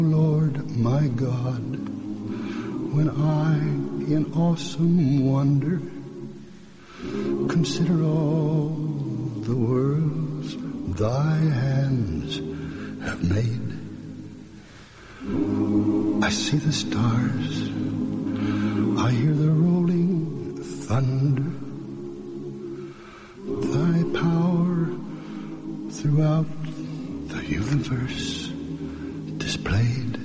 Lord my God, when I in awesome wonder consider all the worlds thy hands have made, I see the stars, I hear the rolling thunder, thy power throughout the universe